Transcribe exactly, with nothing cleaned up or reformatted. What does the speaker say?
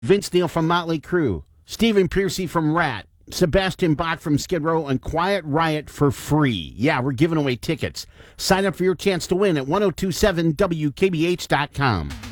Vince Neil from Motley Crue, Stephen Pearcy from Rat, Sebastian Bach from Skid Row, and Quiet Riot for free. Yeah, we're giving away tickets. Sign up for your chance to win at ten twenty-seven W K B H dot com.